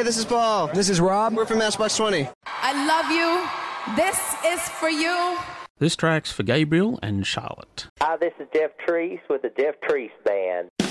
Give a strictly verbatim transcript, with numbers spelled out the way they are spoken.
this is Paul. This is Rob. We're from Matchbox twenty. I love you. This is for you. This track's for Gabriel and Charlotte. Hi, this is Jeff Treese with the Jeff Treese Band.